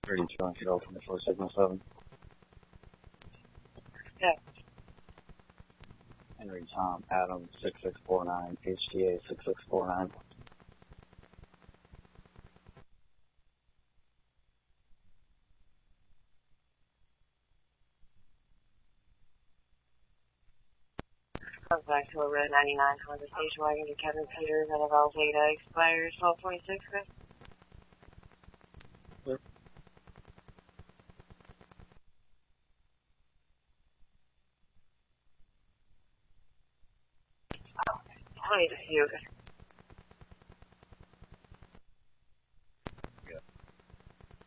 32 on Kilo 24 Signal 7. Yeah. Henry Tom Adam 6649 HTA 6649. Comes back to a red 99 Honda station wagon to Kevin Peters out of Alzada, expires 12/26, Chris. Yep. I need to see you.